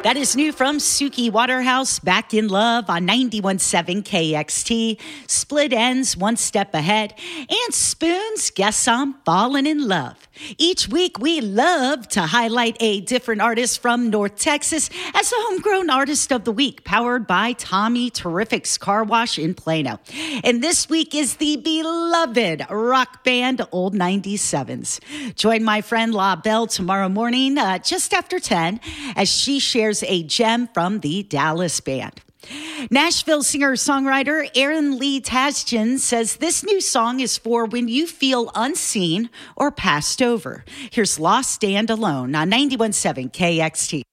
That is new from Suki Waterhouse, Back in Love on 91.7 KXT. Split Ends, One Step Ahead. And Spoons, Guess I'm Falling in Love. Each week, we love to highlight a different artist from North Texas as the Homegrown Artist of the Week, powered by Tommy Terrific's Car Wash in Plano. And this week is the beloved rock band Old 97s. Join my friend La Belle tomorrow morning, just after 10, as she shares a gem from the Dallas band. Nashville singer-songwriter Aaron Lee Tasjan says this new song is for when you feel unseen or passed over. Here's Lost and Alone on 91.7 KXT.